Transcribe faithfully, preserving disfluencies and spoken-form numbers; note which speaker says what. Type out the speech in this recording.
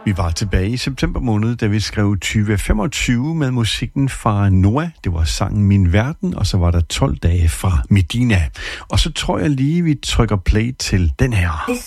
Speaker 1: Vi var tilbage i september måned, da vi skrev tyve femogtyve med musikken fra Noah. Det var sangen Min Verden, og så var der tolv dage fra Medina. Og så tror jeg lige, vi trykker play til den her.